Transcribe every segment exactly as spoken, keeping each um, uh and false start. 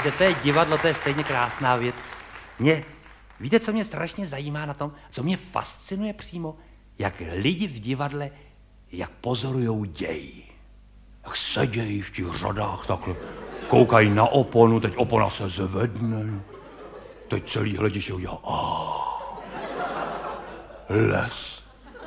Kde to je divadlo, to je stejně krásná věc. Mě, víte, co mě strašně zajímá na tom? Co mě fascinuje přímo? Jak lidi v divadle, jak pozorujou děj. Jak sedějí v těch řadách takhle, koukají na oponu, teď opona se zvedne. Teď celý hlediště udělá. Oh, les.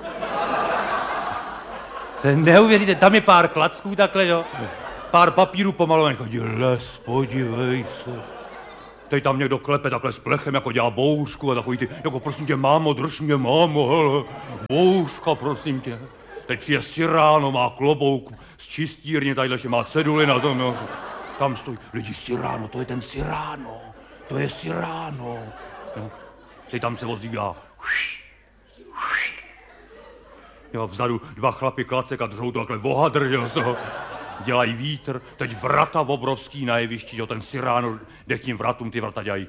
To je neuvěříte, tam je pár klacků takhle, jo. Pár papírů pomalovaných, chodí les, podívej se. Teď tam někdo klepe takhle s plechem, jako dělá bouřku a takový ty, jako prosím tě, mámo, drž mě, mámo, hele, bouřka, prosím tě. Teď přijde Cyrano, má klobouk z čistírny, tadyhle že má ceduly na tom, jo. Tam stojí, lidi, Cyrano, to je ten Cyrano, to je Cyrano. Jo. Teď tam se ozývá. Jo, vzadu dva chlapi klacek a držou to takhle vohadr, že jo, z toho. Dělají vítr, teď vrata obrovský na jevišti, jo, ten Cyrano jde k tím vratům, ty vrata dělají.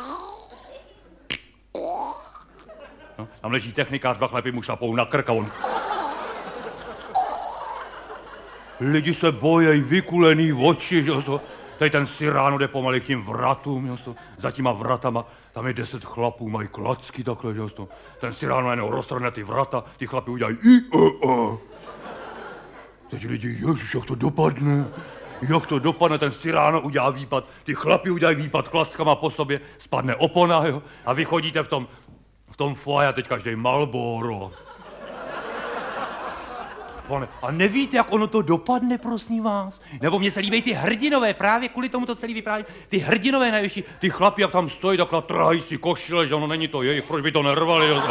No, tam leží technikář, dva chlapy mu šlapou na krk a on... Lidi se bojejí, vykulený oči, že jo, teď ten Cyrano jde pomalu k tím vratům, jo, za těma vratama, tam je deset chlapů, mají klacky takhle, že jo, ten Cyrano jenom roztrhne ty vrata, ty chlapi udělají i, a, a. Teď lidi, ježiš, jak to dopadne, jak to dopadne, ten Cyrano udělá výpad, ty chlapi udělají výpad klackama po sobě, spadne opona, jo, a vy chodíte v tom, v tom foaje a teď každý Marlboro. Pane, a nevíte, jak ono to dopadne, prosím vás? Nebo mně se líbí ty hrdinové, právě kvůli tomu to celý vypráví, ty hrdinové nejvyšší, ty chlapi, jak tam stojí, takhle trhají si košile, že ono není to jejich, proč by to nervali, jo.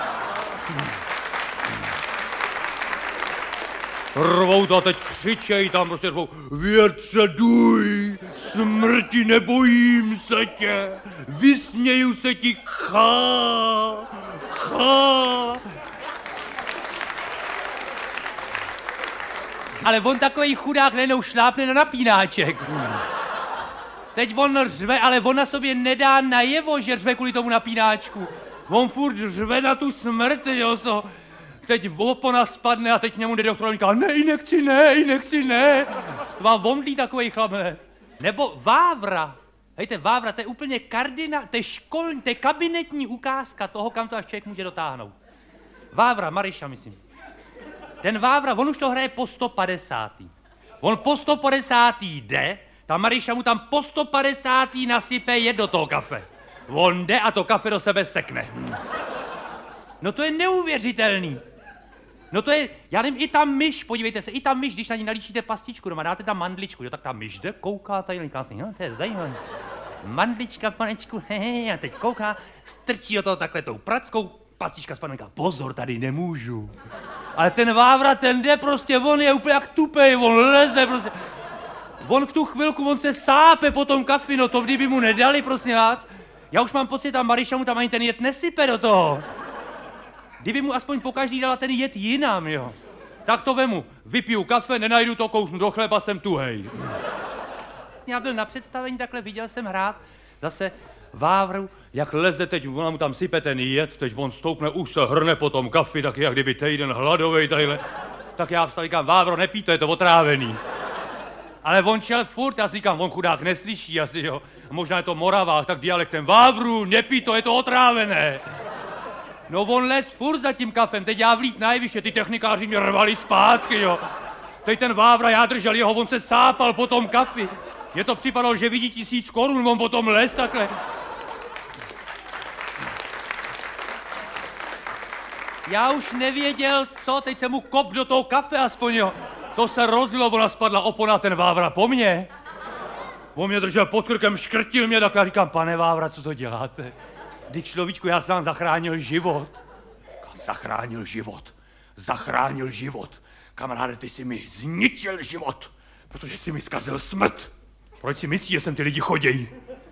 Rvou to a teď křičejí tam, prostě rvou, větře duj, smrti nebojím se tě, vysměju se ti, chá, chá. Ale on takový chudák nenou šlápne na napínáček. Teď on řve, ale on na sobě nedá najevo, že řve kvůli tomu napínáčku. On furt řve na tu smrt, jo, so. Teď opona spadne a teď k němu jde doktor a říká, ne, nechci, ne, nechci, ne. Vám vomdlí takovej chlap, ne. Nebo Vávra. Hejte, Vávra, to je úplně kardina, to je školní, to je kabinetní ukázka toho, kam to až člověk může dotáhnout. Vávra, Maryša, myslím. Ten Vávra, on už to hraje po sto padesátý. On po sto padesátý jde, ta Maryša mu tam po sto padesátý nasype jed do toho kafe. On jde a to kafe do sebe sekne. No to je neuvěřitelný. No to je, já nevím, i ta myš, podívejte se, i ta myš, když na ní nalíčíte pastičku doma, dáte tam mandličku, jo, tak ta myš jde, kouká tady, říká si, no to je zajímavé. Mandlička, panečku, hehe, a teď kouká, strčí do toho takhle tou prackou, pastička spadne, říká, pozor, tady nemůžu. Ale ten Vávra, ten jde prostě, on je úplně jak tupej, on leze prostě. On v tu chvilku, on se sápe po tom kafi, no to kdyby mu nedali, prosím vás. Já už mám pocit, ta Maryša mu tam ani ten jed nesype do toho. Kdyby mu aspoň pokaždý dala ten jed jinam, jo. Tak to vemu, vypiju kafe, nenajdu to, kousnu do chleba, jsem tuhej. Já byl na představení, takhle viděl jsem hrát zase Vávru, jak leze teď, ona mu tam sype ten jed, teď on stoupne, už se hrne po tom kafi, tak jak kdyby týden hladovej tadyhle. Tak já vstal, říkám, Vávro, nepí, to je to otrávený. Ale on šel furt, já si říkám, on chudák neslyší asi, jo. A možná je to Moravák, tak dialektem, Vávru, nepí, to je to otrávené. No on les furt za tím kafem, teď já vlít na jeviště, ty technikáři mě rvali zpátky, jo. Teď ten Vávra, já držel jeho, on se sápal po tom kafi. Mně to připadalo, že vidí tisíc korun, on potom les takhle. Já už nevěděl, co, teď jsem mu kop do toho kafe aspoň, jo. To se rozlilo, ona spadla opona, ten Vávra po mně. On mě držel pod krkem, škrtil mě takhle, říkám, pane Vávra, co to děláte? Kdy človíčku, já jsem vám zachránil život. Zachránil život. Zachránil život. Kamaráde, ty jsi mi zničil život, protože jsi mi zkazil smrt. Proč si myslíš, že sem ty lidi chodějí?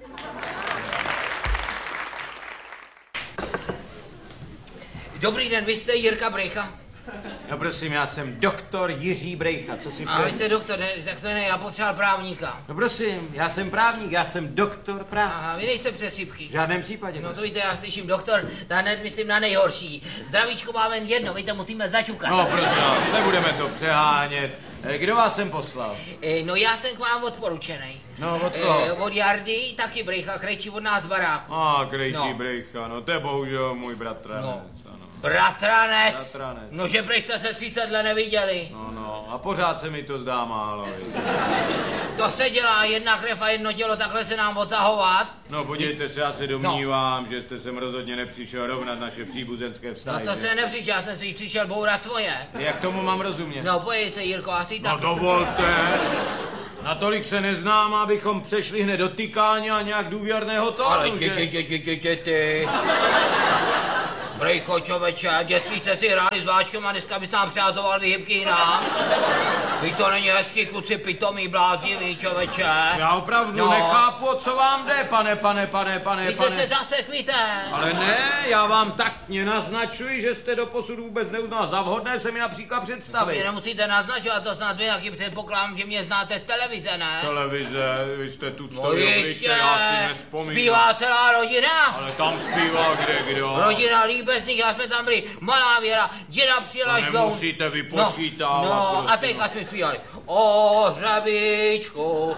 Dobrý den, vy jste Jirka Brejcha? No prosím, já jsem doktor Jiří Brejcha, co si A vy jste doktor, ne, tak to ne, já potřeboval právníka. No prosím, já jsem právník, já jsem doktor práv. Aha, vy nejste přesýpky. V žádném případě. No to víte, já slyším doktor, ta hned myslím na nejhorší. Zdravíčko máme jen jedno, víte, musíme zaťukat. No prosím, nebudeme to přehánět. Eh, Kdo vás sem poslal? E, no já jsem k vám odporučenej. No, od koho? E, od Jardy, taky Brejcha, krejčí od nás baráku. A, krejčí No. Brejcha, no to je bohužel můj bratranec. No. Ano. Bratranec. Bratranec. No, že prej jste se třicet let neviděli. No, no, a pořád se mi to zdá málo. viď. To se dělá jedna krev a jedno tělo, takhle se nám otahovat. No podívejte se, já se domnívám, no. že jste sem rozhodně nepřišel rovnat naše příbuzenské No vztahy. to že? se nepřišel, já jsem si přišel bourat svoje. Jak tomu mám rozumět? No pojď se, Jirko, asi tak. No dovolte. Natolik se neznám, abychom přešli hned do tykání a nějak důvěrného tónu, Ale že? ty, ty, ty, ty, ty, ty, ty. Brejcho, čověče, dětství jste si hráli s váčkem a dneska bys nám přázoval vyhybky jinam. Vy to není hezký, kluci pitomý, bláznivý, čověče. Já opravdu No. nechápu, o co vám jde, pane, pane, pane, pane, Vy jste pane. se zasekvíte. Ale ne, já vám taktně naznačuji, že jste doposud vůbec neuznal za vhodné se mi například To mě představit. nemusíte naznačovat, to snad vy taky předpokládám, že mě znáte z televize, ne? Televize, vy jste tu No stojí obliče, jistě, já si nespomínám. zpívá celá rodina. Ale tam zpívá kde kdo. Rodina líbezných, já jsme tam byli, malá Věra, děda přijela To až nemusíte vypočítávat, No, no a prosím. teďka jsme zpívali. O hřebičku,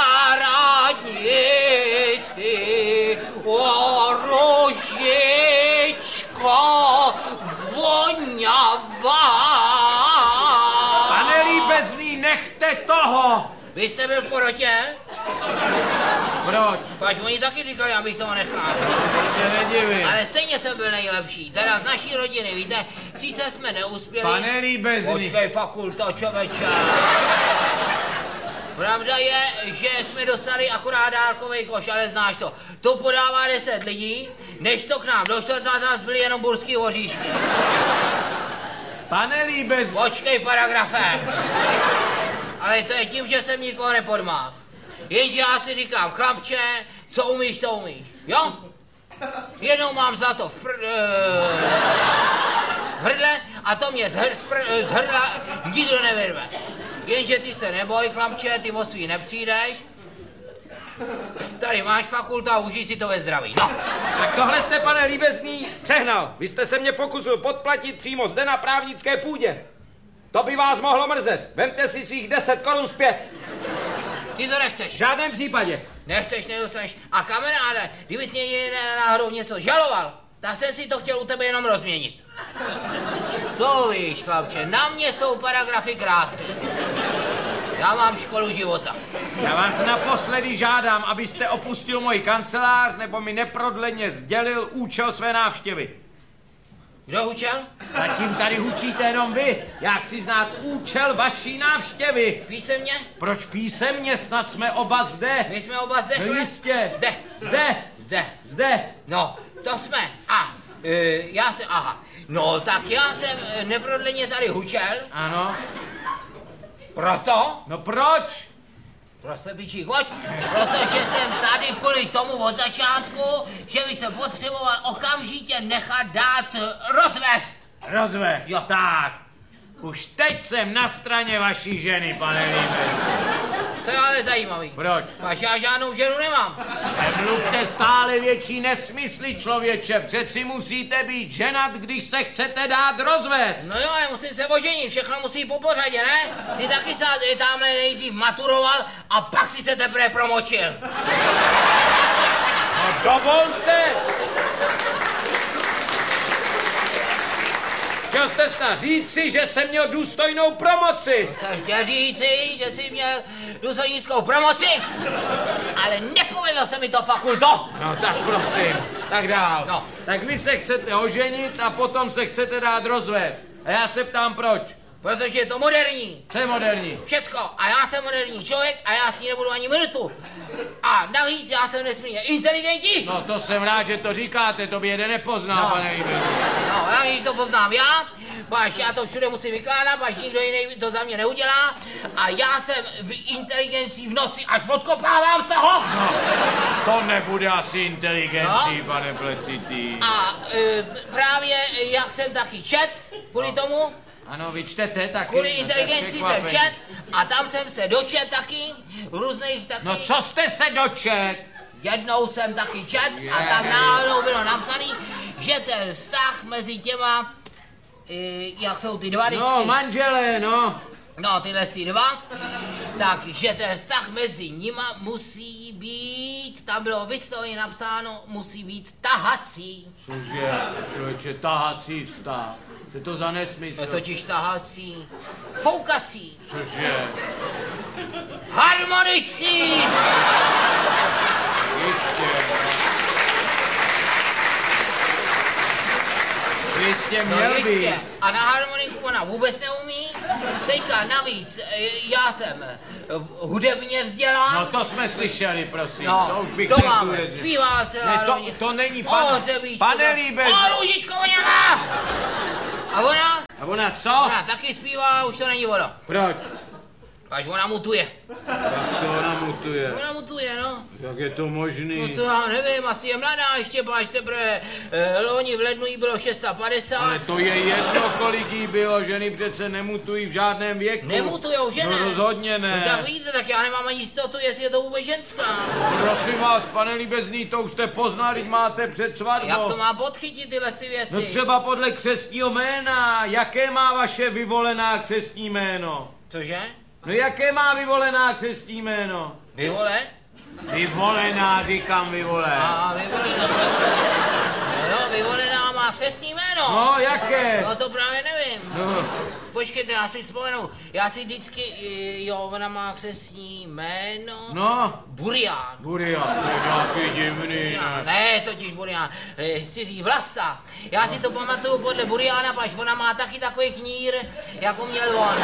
zahradnicky, o ružičko, voňavá. Pane líbezný, nechte toho! Vy jste byl v porotě? Proč? Pač oni taky říkali, abych toho nechal. To se nedivím. Ale stejně jsem byl nejlepší. Teda z naší rodiny, víte, sice jsme neuspěli. Pane líbezný. Počkej, fakulto, čověče. Pravda je, že jsme dostali akorát dárkovej koš, ale znáš to. To podává deset lidí, než to k nám došlo, na nás byly jenom burský oříšky. Pane líbezný. Počkej, paragrafe. Ale to je tím, že jsem nikoho nepodmás. Jenže já si říkám, chlapče, co umíš, to umíš. Jo? Jednou mám za to v, pr... v hrdle a to mě z, hr... z, pr... z hrdla nikdo nevyrve. Jenže ty se neboj, chlapče, ty o svý nepřijdeš. Tady máš fakultu a užij si to ve zdraví. No. Tak tohle jste, pane líbezný, přehnal. Vy jste se mě pokusil podplatit přímo zde na právnické půdě. To by vás mohlo mrzet. Vemte si svých deset korun zpět. Ty to nechceš. V žádném případě. Nechceš, nedostaneš. A kamaráde, kdybys mě náhodou něco žaloval, tak jsem si to chtěl u tebe jenom rozměnit. To víš, chlapče, na mě jsou paragrafy krátké. Já mám školu života. Já vás naposledy žádám, abyste opustil můj kancelář, nebo mi neprodleně sdělil účel své návštěvy. Kdo učil? Zatím tady hučíte jenom vy. Já chci znát účel vaší návštěvy. Písemně? Proč písemně? Snad jsme oba zde. My jsme oba zde. No jistě. Zde. Zde. Zde. Zde. No, to jsme. A, e, já jsem, aha. No, tak já jsem e, neprodleně tady hučel. Ano. Proto? No proč? Prostě bičí, pojď. Protože jsem tady kvůli tomu od začátku, že bych se potřeboval okamžitě nechat dát rozvést. Rozvést. Jo. Tak. Už teď jsem na straně vaší ženy, pane líbezný. To je ale zajímavý. Proč? Až já žádnou ženu nemám. Nemluvte stále větší nesmysly, člověče. Přeci musíte být ženat, když se chcete dát rozvést. No jo, ale musím se oženit, všechno musí po pořadě, ne? Ty taky se tamhle nejdřív maturoval a pak si se teprve promočil. No dovolte! Chtěl jste snad říci, že jsem měl důstojnou promoci. Jsem chtěl říci, že jsi měl důstojnickou promoci, ale nepovedlo se mi to, fakulto. No tak prosím, tak dál. No. Tak vy se chcete oženit a potom se chcete dát rozvést. A já se ptám proč. Protože je to moderní. Co je moderní? Všecko. A já jsem moderní člověk a já s ní nebudu ani minutu. A navíc já jsem nesmírně inteligentní. No to jsem rád, že to říkáte, to by jeden nepoznal, No. pane líbezný. No, navíc to poznám já, až já to všude musím vykládat, až nikdo jiný to za mě neudělá. A já jsem v inteligencí v noci až odkopávám z toho. No, to nebude asi inteligencí, No. pane Plecitý. A e, právě jak jsem taky čet, kvůli tomu, Ano, vy čtete taky. kvůli no, to je inteligenci jsem překvapení. čet a tam jsem se dočet taky, různých taky. No co jste se dočet? Jednou jsem taky čet a Je. tam náhodou bylo napsaný, že ten vztah mezi těma, e, jak jsou ty dva vždycky, No, manželé, no. No, tyhle si dva, takže ten vztah mezi nima musí být, tam bylo vysloveně napsáno, musí být tahací. Cože, člověče, tahací vztah. Co je to za nesmysl? No totiž tahací, foukací. Cože? Harmonický! Jistě. Jistě měl No být. jistě. A na harmoniku ona vůbec neumí. Teďka navíc, e, já jsem e, hudebně vzdělán. No to jsme slyšeli, prosím. No, to už bych to nechtěl máme, věřit. zpívá celá Ne, to, rodina. to není pan... O, Řebíčku, Pane tak- Líbez. O, Růžičko, ona má! A ona? A ona co? Ona taky zpívá, už to není ono. Proč? Až ona mutuje. Jak to ona mutuje? Ona mutuje, no. Jak je to možný? No to já nevím, asi je mladá ještě, až teprve e, loni v lednu jí bylo šest set padesát. Ale to je jedno, kolik jí bylo, ženy přece nemutují v žádném věku. Nemutujou, že No ne? rozhodně ne. No tak vidíte, tak já nemám ani jistotu, jestli je to vůbec ženská. Prosím vás, pane Líbezný, to už jste poznali, máte před svatbou. Jak to má podchytit tyhle ty věci? No třeba podle křestního jména. Jaké má vaše vyvolená křestní jméno? Cože? No jaké má vyvolená křestní jméno? Vyvole? Vyvolená, říkám vyvolená. A vyvolená. No jo, vyvolená má křestní jméno. No, jaké? No to právě nevím. No. Počkejte, já si vzpomenu. Já si vždycky, jo, ona má křestní jméno. No. Burián. Burián, to je nějaký divný. Burián, ne, totiž Burián, eh, chci říct Vlasta. Já si to pamatuju podle Buriána, paž ona má taky takový knír, jako měl on.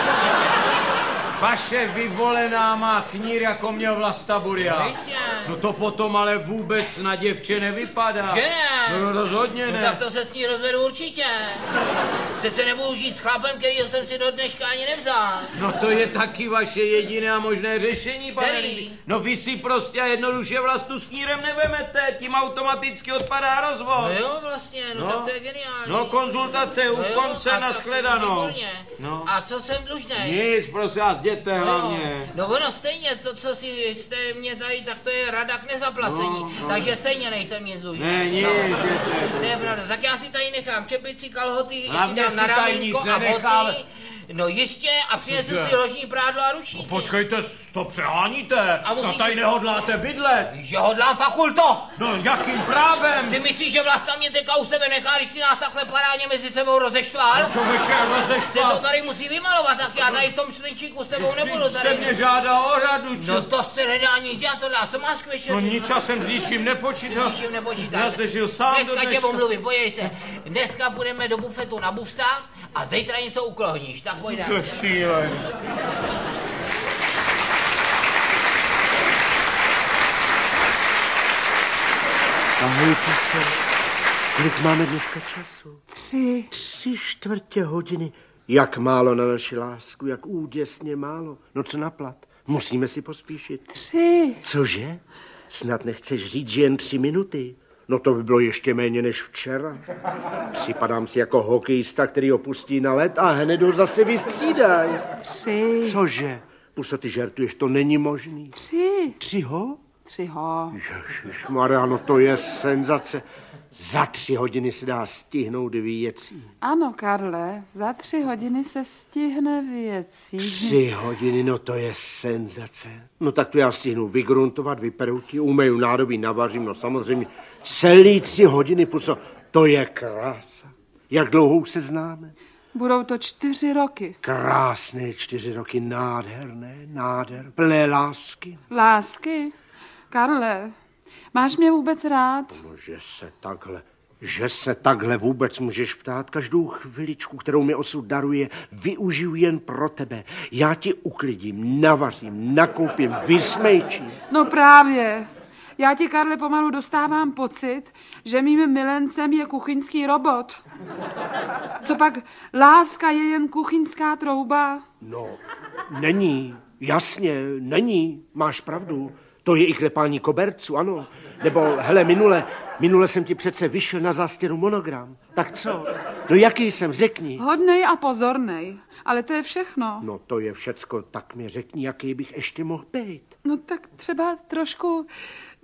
Vaše vyvolená má knír, jako měl Vlasta Burián. Jistě. No to potom ale vůbec na děvče nevypadá. Že ne? No rozhodně No ne. tak to se s ní rozvedu určitě. Přece nebudu žít s chlapem, kterýho jsem si do dneška ani nevzal. No to je taky vaše jediné a možné řešení, pane Který? Líbí. No vy si prostě a jednoduše Vlastu s knírem nevemete, tím automaticky odpadá rozvod. No jo, vlastně, no, No. tak to je geniální. No konzultace u No jo, konce a na tak- shledanou. výborně. No. A co jsem dlužnej? Nic, prosím vás, jděte hlavně. No, no ono stejně, to, co si jste mě tady, tak to je rada k nezaplacení. No, no. Takže stejně nejsem nic dlužný. Ne, nic, no. jděte. To je pravda. Tak já si tady nechám čepici, kalhoty, Hlavně ti dám na si tady ramínko nic a nenechal. boty. No jistě, a přinesu Cože? si ložní prádlo a ručníky. Počkejte, to přeháníte. A musíš- A tady nehodláte bydlet. Že hodlám fakulto! No jakým právem? Ty myslíš, že Vlasta mě teďka u sebe nechá, když si nás takhle parádně mezi sebou rozeštval? Člověče, Ty to rozeštval. tady musí vymalovat, tak já tady v tom štenčíku s tebou nebudu Jste tady. mě žádá o radu, No co? to se nedá nic dělat, to dá. Co máš k večeři? No nic, já jsem s ničím nepočítal. Ničím nepočítáš. Já zde žil sám do Dneska tě dneška. omluvím, podívej se. Dneska půjdeme do bufetu na busta a zítra něco uklohníš, tak To pojdeme. je šílený. Ahoj, píse. Kolik máme dneska času? Tři. Tři čtvrtě hodiny. Jak málo na naši lásku, jak úděsně málo. No co na plat? Musíme si pospíšit. Tři. Cože? Snad nechceš říct, že jen tři minuty? No to by bylo ještě méně než včera. Připadám si jako hokejista, který opustí na led a hned ho zase vystřídají. Tři. Cože? Puso, ty žertuješ, to není možný. Tři. Tři ho? Tři ho. Ježišmarja, no to je senzace. Za tři hodiny se dá stihnout věcí. Ano, Karle, za tři hodiny se stihne věcí. Tři hodiny, no to je senzace. No tak to já stihnu vygruntovat, vyperouti, umeju nádobí, navařím, no samozřejmě. Celý tři hodiny, puso, to je krása. Jak dlouho se známe? Budou to čtyři roky. Krásné čtyři roky, nádherné, nádher, plné lásky. Lásky? Karle, máš mě vůbec rád? No, že se takhle, že se takhle vůbec můžeš ptát. Každou chviličku, kterou mi osud daruje, využiju jen pro tebe. Já ti uklidím, navařím, nakoupím, vysmejčím. No právě. Já ti, Karle, pomalu dostávám pocit, že mým milencem je kuchyňský robot. Co pak, láska je jen kuchyňská trouba? No, není, jasně, není, máš pravdu. To je i klepání koberců, ano. Nebo, hele, minule, minule jsem ti přece vyšel na zástěru monogram. Tak co? No jaký jsem, řekni. Hodnej a pozornej. Ale to je všechno. No to je všecko, tak mi řekni, jaký bych ještě mohl být. No tak třeba trošku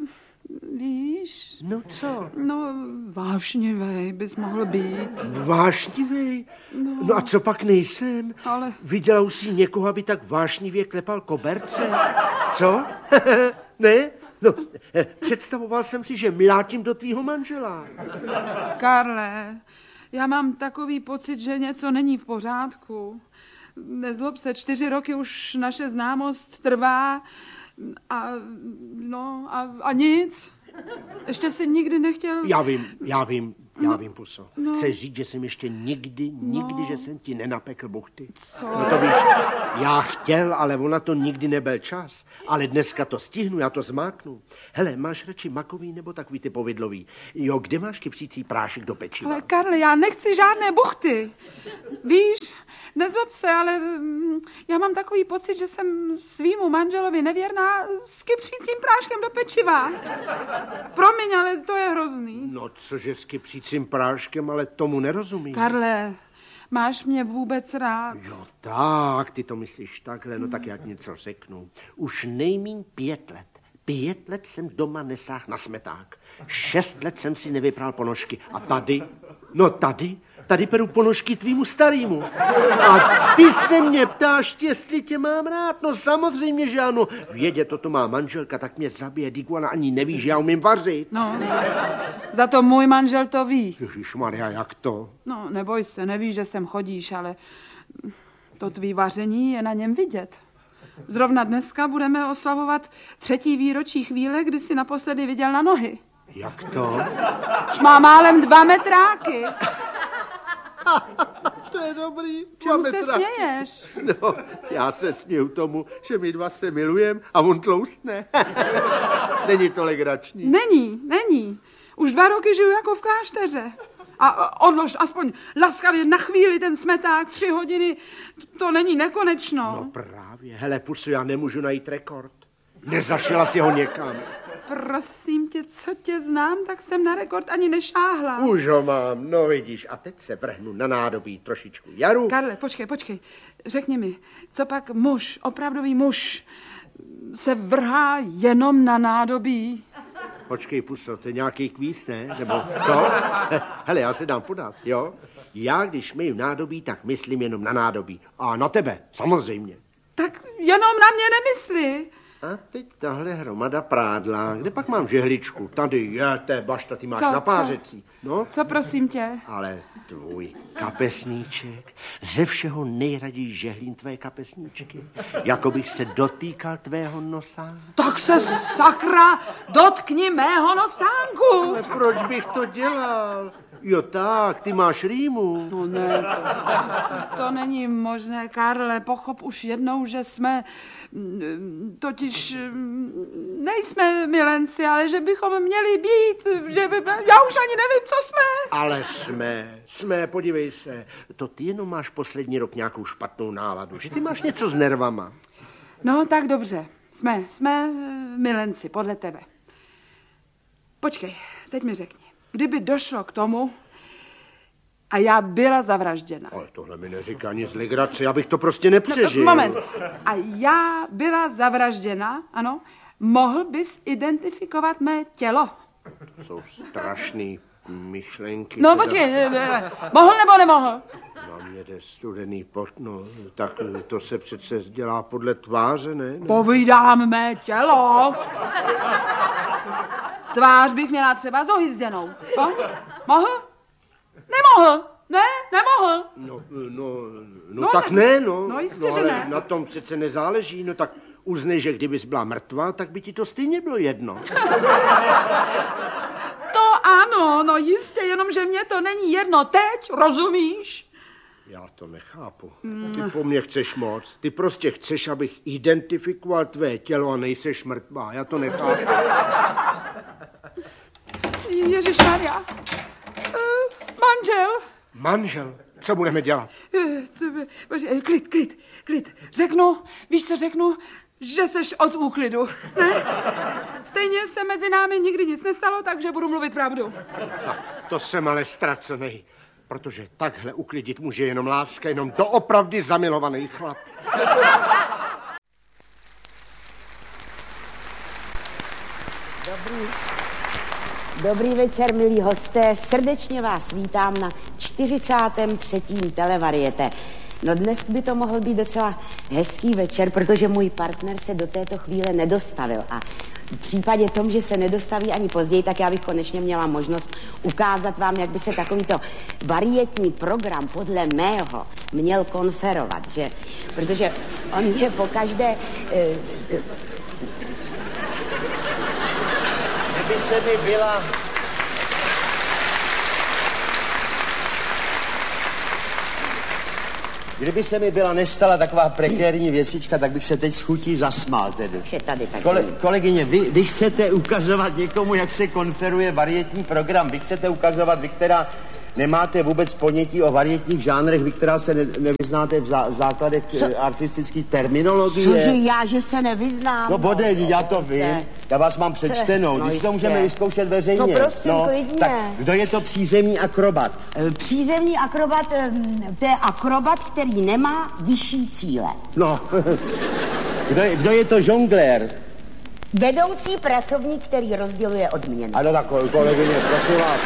víš? No co? No, vášnivej bys mohl být. Vášnivej? No, no a co pak nejsem? Ale... Viděla už jsi někoho, aby tak vášnivě klepal koberce? Co? Ne? No, představoval jsem si, že mlátím do tvýho manžela. Karle, já mám takový pocit, že něco není v pořádku. Nezlob se, čtyři roky už naše známost trvá a no a, a nic. Ještě jsi nikdy nechtěl... Já vím, já vím, já no, vím, puso. No. Chceš říct, že jsem ještě nikdy, nikdy, No. že jsem ti nenapekl buchty? Co? No to víš, já chtěl, ale ona to nikdy nebyl čas. Ale dneska to stihnu, já to zmáknu. Hele, máš radši makový nebo takový ty povidlový? Jo, kde máš kypřící prášek do pečiva? Ale Karle, já nechci žádné buchty. Víš, nezlob se, ale mm, já mám takový pocit, že jsem svýmu manželovi nevěrná s kypřícím práškem do pečiva. Promiň, ale to je hrozný. No, cože s kypřícím práškem, ale tomu nerozumím. Karle, máš mě vůbec rád? Jo, tak, ty to myslíš takhle, no tak já ti něco řeknu. Už nejmíň pět let. Pět let jsem doma nesáhl na smeták. Šest let jsem si nevypral ponožky. A tady, no tady, tady peru ponožky tvýmu starýmu. A ty se mě ptáš, jestli tě mám rád. No samozřejmě, že ano. Vědě, toto má manželka, tak mě zabije. Diguana ani neví, že já umím vařit. No, za to můj manžel to ví. Ježišmarja, jak to? No, neboj se, nevíš, že sem chodíš, ale to tvý vaření je na něm vidět. Zrovna dneska budeme oslavovat třetí výročí chvíle, kdy jsi naposledy viděl na nohy. Jak to? Už má málem dva metráky. To je dobrý. Čemu se směješ? No, já se směju tomu, že my dva se milujem a on tloustne. Není to legrační. Není, není. Už dva roky žiju jako v klášteře. A odlož aspoň laskavě na chvíli ten smeták, tři hodiny, to není nekonečno. No právě, hele, pusu, já nemůžu najít rekord. Nezašila si ho někam. Prosím tě, co tě znám, tak jsem na rekord ani nešáhla. Už ho mám, no vidíš, a teď se vrhnu na nádobí trošičku jaru. Karle, počkej, počkej, řekni mi, co pak muž, opravdový muž, se vrhá jenom na nádobí? Počkej, puso, to je nějaký kvíz, ne? Nebo co? Hele, já se dám podat, jo? Já, když myju nádobí, tak myslím jenom na nádobí. A na tebe, samozřejmě. Tak jenom na mě nemysli. A teď tahle hromada prádla. Kde pak mám žehličku? Tady je, té bašta, ty máš Co, na pářecí. No? Co prosím tě? Ale tvůj kapesníček, ze všeho nejraději žehlím tvé kapesníčky. Jako bych se dotýkal tvého nosa. Tak se sakra dotkni mého nosánku. Ale proč bych to dělal? Jo tak, ty máš rýmu. No ne, to, to není možné, Karle, pochop už jednou, že jsme, totiž nejsme milenci, ale že bychom měli být, že by, já už ani nevím, co jsme. Ale jsme, jsme, podívej se, to ty jenom máš poslední rok nějakou špatnou náladu, že ty máš něco s nervama. No tak dobře, jsme, jsme milenci, podle tebe. Počkej, teď mi řekni. Kdyby došlo k tomu a já byla zavražděna. Ale tohle mi neříká nic legrace, já bych to prostě nepřežil. No, moment. A já byla zavražděna, ano, mohl bys identifikovat mé tělo? To jsou strašný myšlenky. No teda. počkej, mohl nebo nemohl? Na mě jde studený pot, no, tak to se přece dělá podle tváře, ne? ne? Povídám mé tělo. Tvář bych měla třeba zohyzděnou. No? Mohl? Nemohl. Ne, nemohl. No, no, no, No, tak ne- ne, no. no jistě, no, že ale ne. na tom přece nezáleží, no tak uznej, že kdybys byla mrtvá, tak by ti to stejně bylo jedno. To ano, no jistě, jenomže mě to není jedno teď, rozumíš? Já to nechápu. Ty po mně chceš moc. Ty prostě chceš, abych identifikoval tvé tělo a nejseš mrtvá. Já to nechápu. Ježišmarja. Uh, manžel. Manžel, co budeme dělat? Eh, co by- bože, Klid, klid, klid. Řeknu, víš, co řeknu? Že seš od úklidu. Ne? Stejně se mezi námi nikdy nic nestalo, takže budu mluvit pravdu. Tak, to jsem ale ztracený. Protože takhle uklidit může jenom láska, jenom doopravdy zamilovaný chlap. Dobrý, dobrý večer, milí hosté. Srdečně vás vítám na čtyřicátém třetím televariete. No dnes by to mohl být docela hezký večer, protože můj partner se do této chvíle nedostavil. A v případě tom, že se nedostaví ani později, tak já bych konečně měla možnost ukázat vám, jak by se takovýto varietní program podle mého měl konferovat, že? Protože on je pokaždé... Eh, Kdyby se mi byla... Kdyby se mi byla nestala taková prekérní věcička, tak bych se teď s chutí zasmál tedy. Už je tady taky. Kole, kolegyně, vy, vy chcete ukazovat někomu, jak se konferuje varietní program. Vy chcete ukazovat, vy, která nemáte vůbec ponětí o varietních žánrech, vy, která se ne, nevyznáte v zá, základech Co? artistické terminologie. Cože já, že se nevyznám? No bode, já to vím. Já vás mám přečtenou. No, když to můžeme vyzkoušet veřejně. No prosím, no, klidně. Tak kdo je to přízemní akrobat? Přízemní akrobat, to je akrobat, který nemá vyšší cíle. No, kdo je, kdo je to žonglér? Vedoucí pracovník, který rozděluje odměny. Ano, tak kolegyně, prosím vás.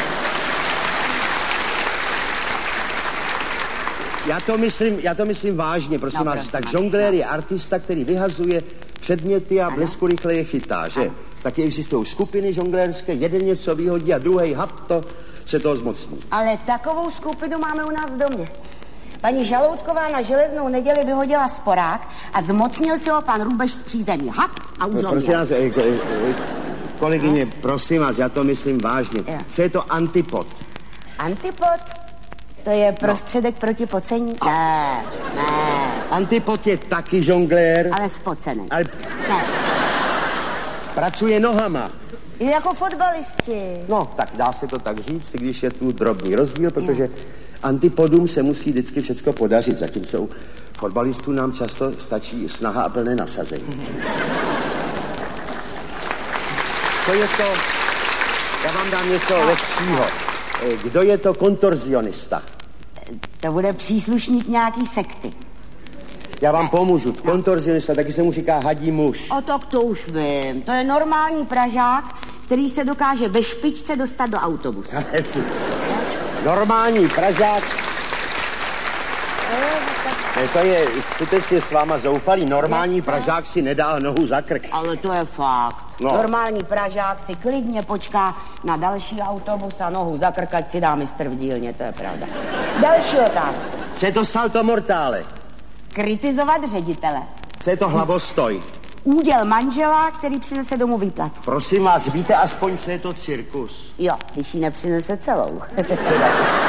Já to myslím, já to myslím vážně, prosím no, vás. Prosím, tak žonglér je artista, který vyhazuje předměty a blesku rychle je chytá, že? Ano. Taky existují skupiny žonglérské, jeden něco vyhodí a druhý hap to se toho zmocní. Ale takovou skupinu máme u nás v domě. Paní Žaloutková na Železnou neděli vyhodila sporák a zmocnil se ho pan Rubeš z přízemí. Hap a už no, prosím vás, kolegyně, no? prosím vás, já to myslím vážně. Je. Co je to antipod? Antipod? To je prostředek no. proti pocení? Ne, ne. Antipod je taky žonglér. Ale spocený. Ale... Ne. Pracuje nohama. Je jako fotbalisti. No, tak dá se to tak říct, když je tu drobný rozdíl, protože je. antipodům se musí vždycky všecko podařit, zatímco u fotbalistů nám často stačí snaha a plné nasazení. Co je to? Já vám dám něco lehčího. Kdo je to kontorzionista? To bude příslušník nějaký sekty. Já vám pomůžu. Kontorzionista, taky se mu říká hadí muž. O tak to už vím. To je normální Pražák, který se dokáže ve špičce dostat do autobusu. Normální Pražák. Ne, to je skutečně s váma zoufalý. Normální Pražák si nedá nohu za krk. Ale to je fakt. No. Normální Pražák si klidně počká na další autobus a nohu za krk, ať si dá mistr v dílně, to je pravda. Další otázka. Co je to salto mortále? Kritizovat ředitele. Co je to hlavostoj? Úděl manžela, který přinese domů výplatu. Prosím vás, víte aspoň, co je to cirkus? Jo, když ji nepřinese celou.